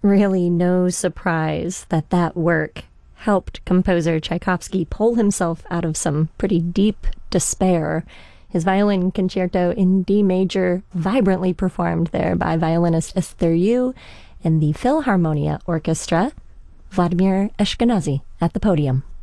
Really no surprise that that work helped composer Tchaikovsky pull himself out of some pretty deep despair. His violin concerto in D major, vibrantly performed there by violinist Esther Yu and the Philharmonia Orchestra, Vladimir Ashkenazy at the podium.